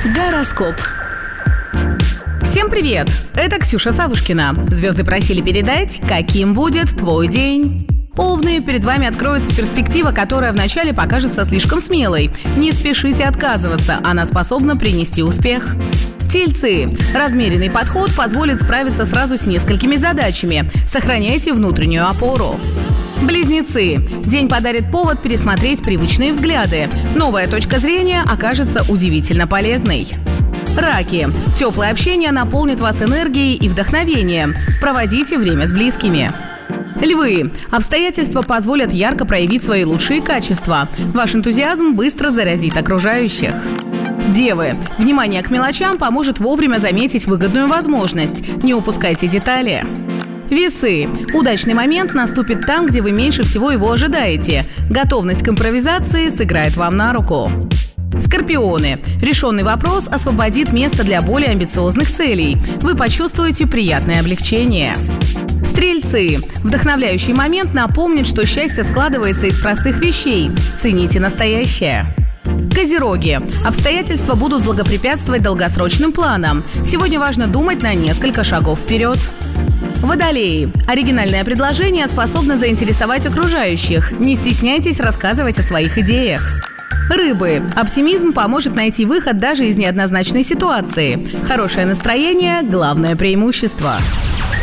Гороскоп. Всем привет! Это Ксюша Савушкина. Звезды просили передать, каким будет твой день. Овны, перед вами откроется перспектива, которая вначале покажется слишком смелой. Не спешите отказываться, она способна принести успех. Тельцы. Размеренный подход позволит справиться сразу с несколькими задачами. Сохраняйте внутреннюю опору. Близнецы. День подарит повод пересмотреть привычные взгляды. Новая точка зрения окажется удивительно полезной. Раки. Теплое общение наполнит вас энергией и вдохновением. Проводите время с близкими. Львы. Обстоятельства позволят ярко проявить свои лучшие качества. Ваш энтузиазм быстро заразит окружающих. Девы. Внимание к мелочам поможет вовремя заметить выгодную возможность. Не упускайте детали. Весы. Удачный момент наступит там, где вы меньше всего его ожидаете. Готовность к импровизации сыграет вам на руку. Скорпионы. Решенный вопрос освободит место для более амбициозных целей. Вы почувствуете приятное облегчение. Стрельцы. Вдохновляющий момент напомнит, что счастье складывается из простых вещей. Цените настоящее. Козероги. Обстоятельства будут благопрепятствовать долгосрочным планам. Сегодня важно думать на несколько шагов вперед. Водолеи. Оригинальное предложение способно заинтересовать окружающих. Не стесняйтесь рассказывать о своих идеях. Рыбы. Оптимизм поможет найти выход даже из неоднозначной ситуации. Хорошее настроение – главное преимущество.